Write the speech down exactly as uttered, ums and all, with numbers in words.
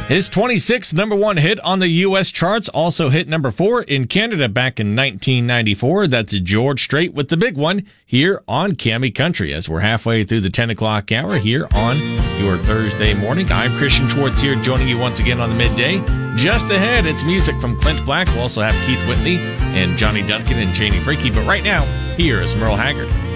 His twenty-sixth number one hit on the U S charts, also hit number four in Canada back in nineteen ninety-four. That's George Strait with the big one here on Cammy Country as we're halfway through the ten o'clock hour here on your Thursday morning. I'm Christian Schwartz here joining you once again on the midday. Just ahead, it's music from Clint Black. We'll also have Keith Whitney and Johnny Duncan and Janie Freaky. But right now, here is Merle Haggard.